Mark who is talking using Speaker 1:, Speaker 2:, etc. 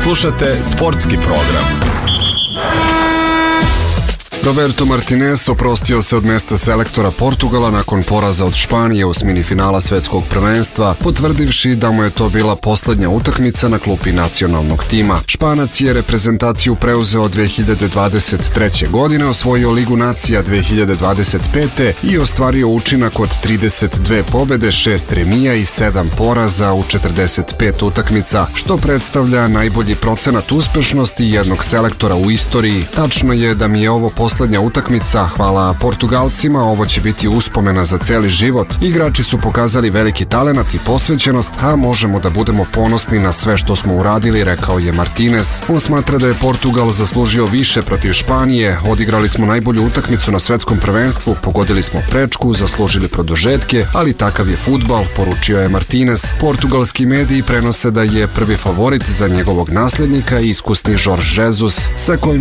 Speaker 1: Slušate sportski program. Roberto Martinez oprostio se od mesta selektora Portugala nakon poraza od Španije u osmini finala svetskog prvenstva, potvrdivši da mu je to bila poslednja utakmica na klupi nacionalnog tima. Španac je reprezentaciju preuzeo 2023. godine, osvojio Ligu nacija 2025. i ostvario učinak od 32 pobede, 6 remija i 7 poraza u 45 utakmica, što predstavlja najbolji procenat uspešnosti jednog selektora u istoriji. Tačno je da mi je ovo poslednja utakmica, hvala Portugalcima, ovo će biti uspomena za celi život. Igrači su pokazali veliki talenat i posvećenost, a možemo da budemo ponosni na sve što smo uradili, rekao je Martinez. On smatra da je Portugal zaslužio više protiv Španije, odigrali smo najbolju utakmicu na svetskom prvenstvu, pogodili smo prečku, zaslužili produžetke, ali takav je fudbal, poručio je Martinez. Portugalski mediji prenose da je prvi favorit za njegovog naslednika iskusni Jorge Jesus, sa kojim